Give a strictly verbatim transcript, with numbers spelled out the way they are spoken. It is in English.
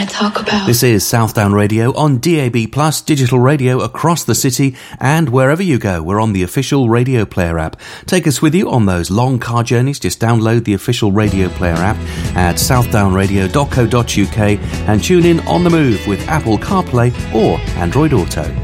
to talk about. This is Southdown Radio on D A B Plus, digital radio across the city and wherever you go. We're on the official Radio Player app. Take us with you on those long car journeys. Just download the official Radio Player app at southdown radio dot co dot uk and tune in on the move with Apple CarPlay or Android Auto.